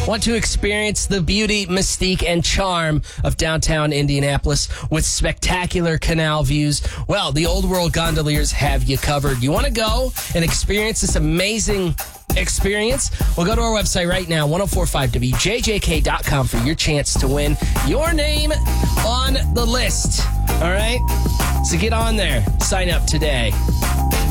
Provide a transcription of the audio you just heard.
Want to experience the beauty, mystique, and charm of downtown Indianapolis with spectacular canal views? Well, the Old World Gondoliers have you covered. You want to go and experience this amazing experience? Well, go to our website right now, 1045wjjk.com, for your chance to win your name on the list. All right? So get on there. Sign up today.